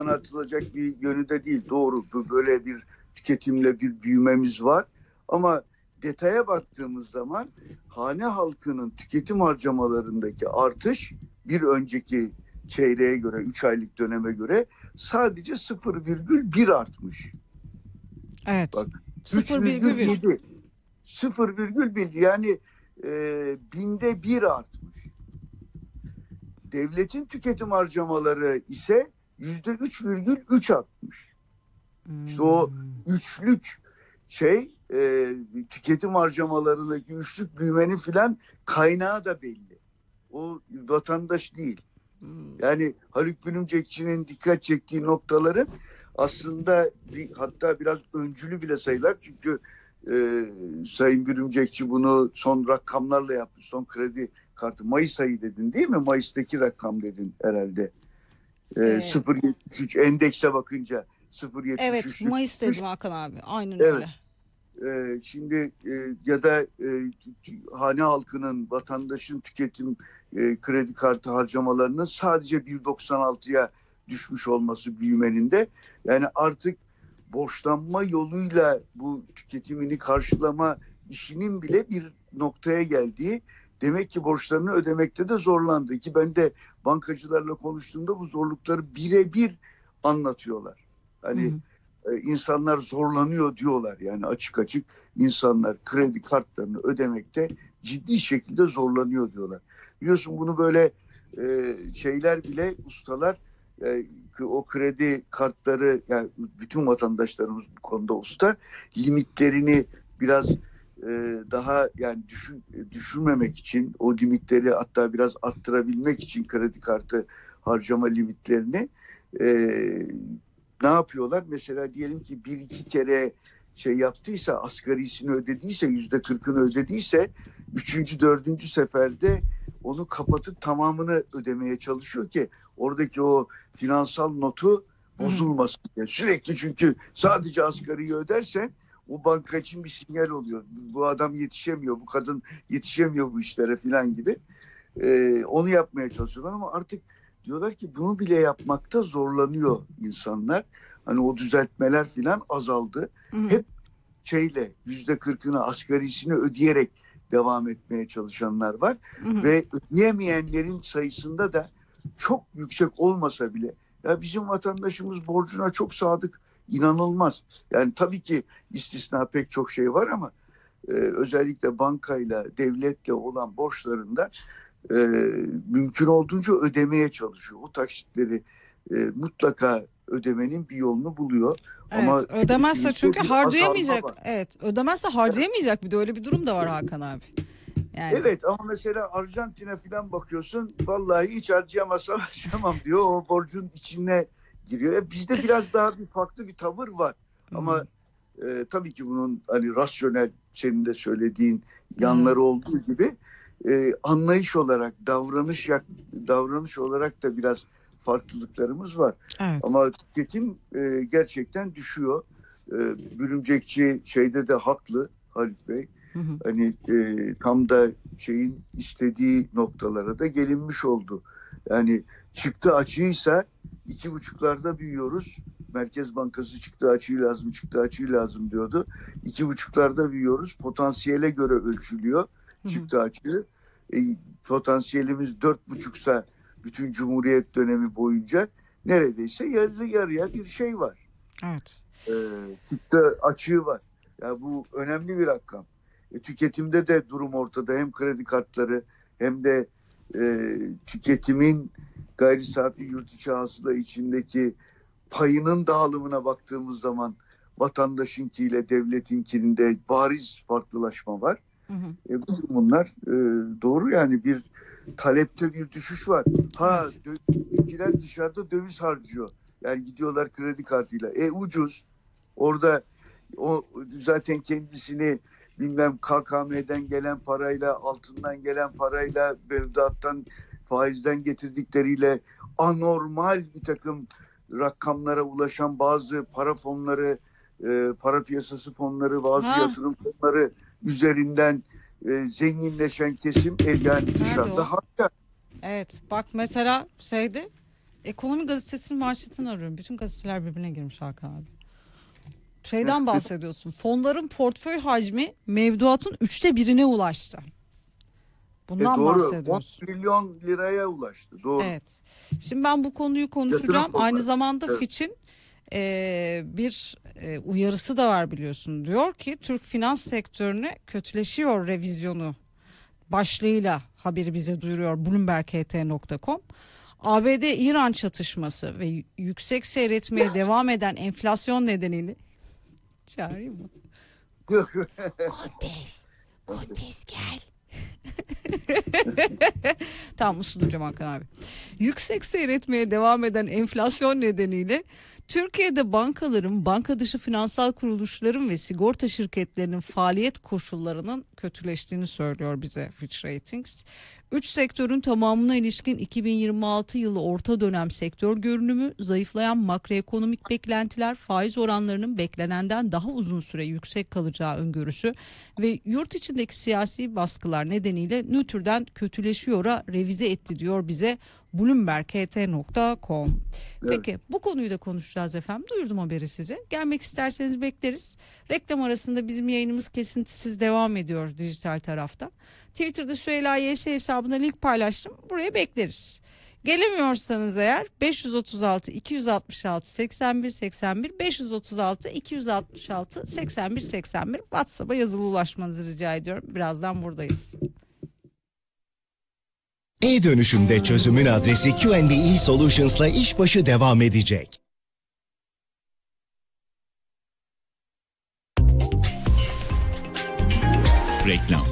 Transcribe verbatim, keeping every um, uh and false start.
atılacak bir yönü de değil. Doğru, böyle bir tüketimle bir büyümemiz var. Ama detaya baktığımız zaman hane halkının tüketim harcamalarındaki artış bir önceki çeyreğe göre, üç aylık döneme göre sadece sıfır virgül bir artmış. Evet. Bak, sıfır virgül bir. üç virgül yedi. sıfır virgül bir yani e, binde bir artmış. Devletin tüketim harcamaları ise yüzde üç virgül üç artmış. Hmm. İşte o üçlük şey e, tüketim harcamalarındaki üçlük büyümenin filan kaynağı da belli. O vatandaş değil. Yani Haluk Bilumcekçi'nin dikkat çektiği noktaların aslında bir, hatta biraz öncülü bile sayılar. Çünkü e, Sayın Bilumcekçi bunu son rakamlarla yaptı. Son kredi kartı Mayıs ayı dedin değil mi? Mayıs'taki rakam dedin herhalde. E, Ee, sıfır virgül yetmiş üç endekse bakınca sıfır virgül yetmiş üç. evet, Mayıs dedim Hakan abi. Aynen Evet. öyle. Ee, şimdi e, ya da e, hane halkının, vatandaşın tüketim e, kredi kartı harcamalarının sadece bir virgül doksan altıya düşmüş olması büyümenin de, yani artık borçlanma yoluyla bu tüketimini karşılama işinin bile bir noktaya geldiği, demek ki borçlarını ödemekte de zorlandı ki ben de bankacılarla konuştuğumda bu zorlukları birebir anlatıyorlar. Hı Hani hı. insanlar zorlanıyor diyorlar, yani açık açık insanlar kredi kartlarını ödemekte ciddi şekilde zorlanıyor diyorlar. Biliyorsun bunu böyle e, şeyler bile, ustalar e, o kredi kartları, yani bütün vatandaşlarımız bu konuda usta, limitlerini biraz e, daha yani düşün, düşürmemek için, o limitleri hatta biraz arttırabilmek için kredi kartı harcama limitlerini e, ne yapıyorlar? Mesela diyelim ki bir iki kere şey yaptıysa, asgarisini ödediyse, yüzde kırkını ödediyse, üçüncü, dördüncü seferde onu kapatıp tamamını ödemeye çalışıyor ki oradaki o finansal notu Hı hı. bozulmasın diye. Sürekli, çünkü sadece asgariyi ödersen o banka için bir sinyal oluyor. Bu adam yetişemiyor, bu kadın yetişemiyor bu işlere filan gibi. Ee, onu yapmaya çalışıyorlar ama artık diyorlar ki bunu bile yapmakta zorlanıyor insanlar. Hani o düzeltmeler filan azaldı. Hı hı. Hep şeyle yüzde kırkını, asgarisini ödeyerek devam etmeye çalışanlar var. Hı hı. Ve ödeyemeyenlerin sayısında da çok yüksek olmasa bile, ya bizim vatandaşımız borcuna çok sadık, inanılmaz. Yani tabii ki istisna pek çok şey var ama e, özellikle bankayla, devletle olan borçlarında e, mümkün olduğunca ödemeye çalışıyor. O taksitleri e, mutlaka ödemenin bir yolunu buluyor. Ama Evet, ödemezse çünkü bir azalma harcayamayacak. var. Evet, ödemezse harcayamayacak, bir de öyle bir durum da var Hakan abi. Yani Evet, ama mesela Arjantin'e falan bakıyorsun, vallahi hiç harcayamazsam harcamam diyor. O borcun içine giriyor. E, bizde biraz daha bir farklı bir tavır var. Ama hmm, e, tabii ki bunun hani rasyonel, senin de söylediğin evet, yanları olduğu gibi e, anlayış olarak, davranış yak, davranış olarak da biraz farklılıklarımız var. evet. Ama tüketim e, gerçekten düşüyor. E, Bürümcekçi şeyde de haklı Haluk Bey. Hı hı. Hani e, tam da şeyin istediği noktalara da gelinmiş oldu. Yani çıktı açıysa iki buçuklarda büyüyoruz. Merkez Bankası çıktı açığı lazım, çıktı açığı lazım diyordu. İki buçuklarda büyüyoruz. Potansiyele göre ölçülüyor Hı hı. çıktı açığı. E, potansiyelimiz dört buçuksa bütün Cumhuriyet dönemi boyunca neredeyse yarı yarıya bir şey var. Evet. E, çıktı açığı var. Ya bu önemli bir rakam. E, tüketimde de durum ortada. Hem kredi kartları hem de e, tüketimin gayri safi yurt içi hasıla içindeki payının dağılımına baktığımız zaman vatandaşınkiyle devletinkinin de bariz farklılaşma var. Hı hı. E, bunlar e, doğru, yani bir talepte bir düşüş var. Ha, Evet. dövizciler dışarıda döviz harcıyor. Yani gidiyorlar kredi kartıyla. E ucuz. Orada o zaten kendisini bilmem K K M'den gelen parayla, altından gelen parayla, mevduattan, faizden getirdikleri anormal bir takım rakamlara ulaşan bazı para fonları, e, para piyasası fonları, bazı Ha, yatırım fonları üzerinden e, zenginleşen kesim, e, yani nerede dışarıda o? harca. Evet. Bak mesela şeydi. Ekonomi Gazetesi'nin manşetini arıyorum. Bütün gazeteler birbirine girmiş Hakan abi. Şeyden bahsediyorsun. Fonların portföy hacmi mevduatın üçte birine ulaştı. Bundan e doğru, bahsediyorsun. on trilyon liraya ulaştı. Doğru. Evet. Şimdi ben bu konuyu konuşacağım. Yatırım Aynı fonları. zamanda Evet. Fitch'in e, bir e, uyarısı da var biliyorsun. Diyor ki Türk finans sektörüne kötüleşiyor revizyonu başlığıyla haberi bize duyuruyor Bloomberg H T nokta com. A B D-İran çatışması ve yüksek seyretmeye devam eden enflasyon nedeniyle çağırayım mı? Kontes, Kontes gel. Tamam, uslu duracağım Hakan abi. Yüksek seyretmeye devam eden enflasyon nedeniyle Türkiye'de bankaların, banka dışı finansal kuruluşların ve sigorta şirketlerinin faaliyet koşullarının kötüleştiğini söylüyor bize Fitch Ratings. Üç sektörün tamamına ilişkin iki bin yirmi altı yılı orta dönem sektör görünümü, zayıflayan makroekonomik beklentiler, faiz oranlarının beklenenden daha uzun süre yüksek kalacağı öngörüsü ve yurt içindeki siyasi baskılar nedeniyle nötrden kötüleşiyora revize etti diyor bize Bloomberg H T nokta com. Peki bu konuyu da konuşacağız efendim. Duyurdum haberi size. Gelmek isterseniz bekleriz. Reklam arasında bizim yayınımız kesintisiz devam ediyor dijital tarafta. Twitter'da Süheyla Y S hesabına link paylaştım. Buraya bekleriz. Gelemiyorsanız eğer beş yüz otuz altı iki yüz altmış altı seksen bir seksen bir beş yüz otuz altı iki yüz altmış altı seksen bir seksen bir WhatsApp'a yazılı ulaşmanızı rica ediyorum. Birazdan buradayız. E-dönüşümde çözümün adresi Q and E Solutions'la işbaşı devam edecek. Reklam.